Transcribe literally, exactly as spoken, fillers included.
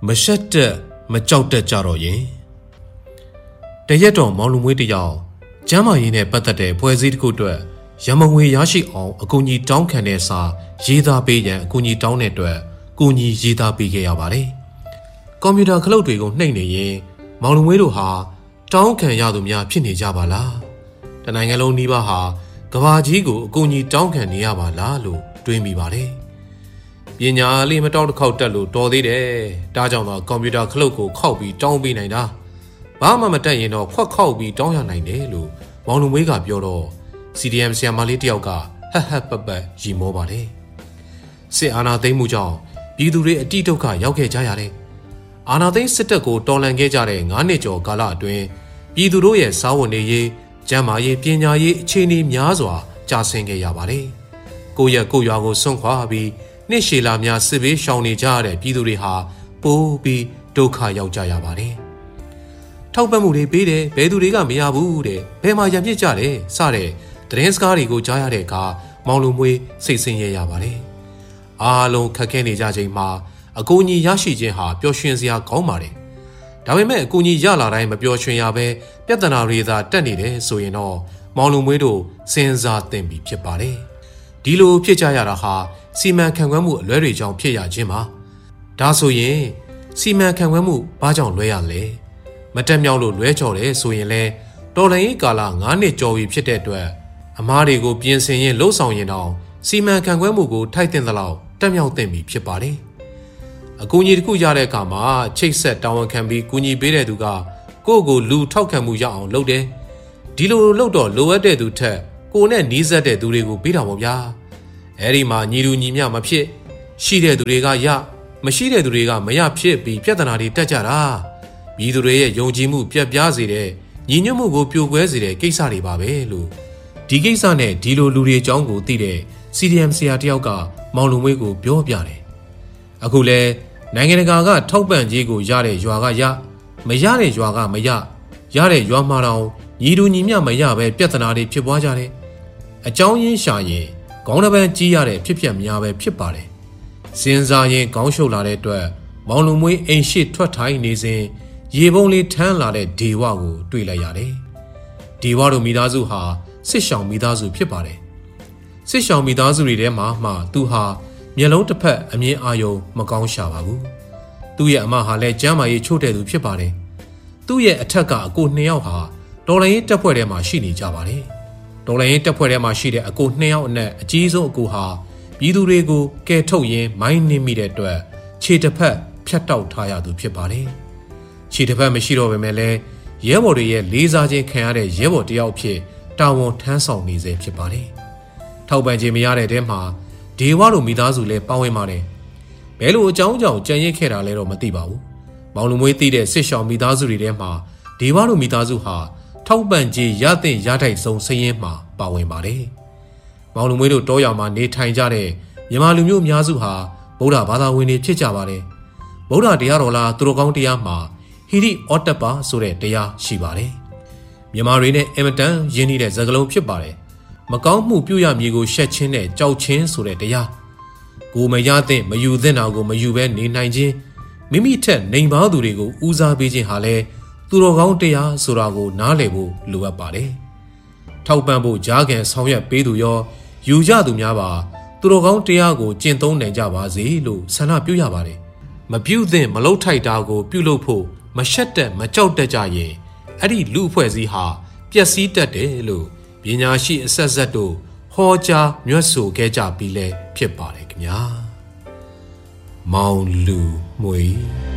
ရှက်တက်မကြောက်တက်ကြတော့ရင်တရက်တော်မောင်လူမွေးတယောက်ကျမ်းမာရေးနဲ့ပတ်သက်တဲ့ဖွဲ့စည်းတစ်ခုအတွက်ရမငွေရရှိအောင်အကူအညီတောင်းခံတဲ့စာရေးသားပေးရန်အကူအညီတောင်းတဲ့အတွက်ကူညီရေးသားပေးခဲ့ရပါတယ်။ကွန်ပျူတာခလုတ်တွေကိုနှိပ်နေရင်မောင်လူမွေးတို့ဟာတောင်းခံရသူများဖြစ်နေကြပါလား။တနိုင်ငံလုံးနှီးပါဟာကဘာကြီးကိုအကူအညီတောင်းခံနေရပါလားလို့တွေးမိပါတယ်။ပညာလေးမတောက်တစ်ခေါက်တက်လို့တော်သေးတယ်။ဒါကြောင့်တော့ကွန်ပျူတာခလုတ်ကိုခောက်ပြီးတောင်းပေးနိုင်တာ။ဘာမှမတက်ရင်တော့ခွက်ခောက်ပြီးတောင်းရနိုင်တယ်လို့မောင်လူမွေးကပြောတော့ စီ ဒီ အမ် ဆရာမလေးတယောက်ကဟက်ဟက်ပတ်ပတ်ရီမောပါတယ်။စစ်အာဏာသိမ်းမှုကြောင့်ပြည်သူတွေအတိဒုက္ခရောက်ခဲ့ကြရတယ်။အာဏာသိမ်းစစ်တပ်ကိုတော်လှန်ခဲ့ကြတဲ့ငါးနှစ်ကျော်ကာလအတွင်းပြည်သူတို့ရဲ့စားဝတ်နေရေးကျန်းမာရေးပညာရေးအခြေအနေများစွာကျဆင်းခဲ့ရပါတယ်။ကိုယ့်ရဲ့ကိုယ့်ရွာကိုစွန့်ခွာပြီးနှစ်ရှည်လာများစစ်ဘေးရှောင်နေကြရတဲ့ပြည်သူတွေဟာပိုးပြီးဒုက္ခရောက်ကြရပါတယ်။ထောက်ပံ့မှုတွေပေးတယ်ဘယ်သူတွေကမရဘူးတဲ့ဘယ်မှာရံပြစ်ကြတယ်စတဲ့သတင်းစကားတွေကိုကြားရတဲ့အခါမောင်လူမွေးစိတ်ဆင်းရဲရပါတယ်။အားလုံးခက်ခဲနေကြချိန်မှာအကူအညီရရှိခြင်းဟာပျော်ရွှင်စရာကောင်းပါတယ်။ဒါပေမဲ့အကူအညီရလာတိုင်းမပျော်ရွှင်ရဘဲပြဿနာတွေသာတက်နေတယ်ဆိုရင်တော့မောင်လူမွေးတို့စဉ်းစားသင့်ပြီဖြစ်ပါတယ်။ဒီလိုဖြစ်ကြရတာဟာစီမံခန့်ခွဲမှုအလွဲတွေကြောင့်ဖြစ်ရခြင်းပါ။ဒါဆိုရင်စီမံခန့်ခွဲမှုဘာကြောင့်လွဲရလဲ။မတက်မြောက်လို့လွဲချော်တယ်ဆိုရင်လဲတော်လှန်ရေးကာလငါးနှစ်ကျော်ပြီဖြစ်တဲ့အတွက်အမားတွေကိုပြင်ဆင်ရင်လှုပ်ဆောင်ရင်တော့စီမံခန့်ခွဲမှုကိုထိုက်တင်သလောက်တက်မြောက်သင့်ပြီဖြစ်ပါတယ်။အကူအညီတစ်ခုရတဲ့အခါမှာချိတ်ဆက်တာဝန်ခံပြီးကူညီပေးတဲ့သူကကိုယ့်ကိုလူထောက်ခံမှုရအောင်လုပ်တယ်။ဒီလိုလုပ်တော့လိုအပ်တဲ့သူထက်ကိုယ်နဲ့နီးစပ်တဲ့သူတွေကိုပေးတာပေါ့ဗျာ။အဲဒီမှာညီလူညီမျှမဖြစ်ရှိတဲ့သူတွေကရမရှိတဲ့သူတွေကမရဖြစ်ပြီးပြဿနာတွေတက်ကြတာ။ပြည်သူတွေရဲ့ယုံကြည်မှုပြတ်ပြားစေတဲ့ညီညွတ်မှုကိုပြိုကွဲစေတဲ့ကိစ္စတွေပါပဲလို့ဒီကိစ္စနဲ့ဒီလိုလူတွေအကြောင်းကိုသိတဲ့ စီ ဒီ အမ် ဆရာတယောက်ကမောင်လူမွေးကိုပြောပြတယ်။အခုလဲနိုင်ငံတကာကထောက်ပံ့ကြေးကိုရတဲ့ရွာကရမရတဲ့ရွာကမရရတဲ့ရွာမှာတော့ညီတူညီမျှမရပဲပြဿနာတွေဖြစ်ပွားကြတယ်။အကြောင်းရင်းရှာရင်ခေါင်းတစ်ပန်းကြီးရတဲ့ဖြစ်ပျက်များပဲဖြစ်ပါတယ်။စဉ်းစားရင်ခေါင်းရှုပ်လာတဲ့အတွက်မောင်လူမွေးအိမ်ရှိထွက်ထိုင်နေစဉ်ရေပုံးလေးထမ်းလာတဲ့ဒေဝကိုတွေ့လိုက်ရတယ်။ဒေဝတို့မိသားစုဟာစစ်ရှောင်မိသားစုဖြစ်ပါတယ်။စစ်ရှောင်မိသားစုတွေထဲမှာမှသူဟာမျက်လုံးတစ်ဖက်အမြင်အာရုံမကောင်းရှာပါဘူး။သူ့ရဲ့အမဟာလည်းကျမ်းမာရေးချို့တဲ့သူဖြစ်ပါတယ်။သူ့ရဲ့အထက်ကအကိုနှစ်ယောက်ဟာတော်လှန်ရေးတပ်ဖွဲ့ထဲမှာရှိနေကြပါတယ်။တော်လှန်ရေးတပ်ဖွဲ့ထဲမှာရှိတဲ့အကိုနှစ်ယောက်အနက်အကြီးဆုံးအကိုဟာပြည်သူတွေကိုကယ်ထုတ်ရင်းမိုင်းနင်းမိတဲ့အတွက်ခြေတစ်ဖက်ဖြတ်တောက်ထားရသူဖြစ်ပါတယ်။ခြေတစ်ဖက်မရှိတော့ပေမဲ့လည်းရဲဘော်တွေရဲ့လေးစားခြင်းခံရတဲ့ရဲဘော်တယောက်ဖြစ်တာဝန်ထမ်းဆောင်နေစေဖြစ်ပါတယ်။ထောက်ပံ့ခြင်းမရတဲ့တဲမှာဒေဝတို့မိသားစုလည်းပါဝင်ပါတယ်။ဘယ်လိုအကြောင်းကြောင့်ကြံ့ရစ်ခဲ့တာလဲတော့မသိပါဘူး။မောင်လူမွေးသိတဲ့စစ်ရှောင်မိသားစုတွေထဲမှာဒေဝတို့မိသားစုဟာထောက်ပံ့ခြင်းရတဲ့ရထိုက်ဆုံးစည်ရင်းမှာပါဝင်ပါတယ်။မောင်လူမွေးတို့တောရွာမှာနေထိုင်ကြတဲ့မြန်မာလူမျိုးအများစုဟာဗုဒ္ဓဘာသာဝင်တွေဖြစ်ကြပါတယ်။ဗုဒ္ဓတရားတော်လားသူတော်ကောင်းတရားမှာဟိရိဩတ္တပဆိုတဲ့တရားရှိပါတယ်။မြန်မာတွေနဲ့အင်မတန်ရင်းနှီးတဲ့စကားလုံးဖြစ်ပါတယ်။မကောင်းမှုပြုရမည်ကိုရှက်ချင်းနဲ့ကြောက်ချင်းဆိုတဲ့တရားကိုမရသင့်မယူသင့်တာကိုမယူဘဲနေနိုင်ခြင်းမိမိထက်နှိမ်ပါသူတွေကိုဦးစားပေးခြင်းဟာလည်းသူတော်ကောင်းတရားဆိုတာကိုနားလည်ဖို့လိုအပ်ပါတယ်။ထောက်ပံ့ဖို့ကြားခံဆောင်ရွက်ပေးသူရောယူကြသူများပါသူတော်ကောင်းတရားကိုကျင့်သုံးနိုင်ကြပါစေလို့ဆန္ဒပြုရပါတယ်။မပြုသင့်မလုပ်ထိုက်တာကိုပြုလုပ်ဖို့မရှက်တက်မကြောက်တက်ကြရင်အဲ့ဒီလူအဖွဲ့အစည်းဟာပျက်စီးတတ်တယ်လို့ပညာရှိအဆက်ဆက်တို့ဟောကြားညွှန်ဆိုခဲ့ကြပြီးလဲဖြစ်ပါတယ်ခင်ဗျာမောင်လူမွေ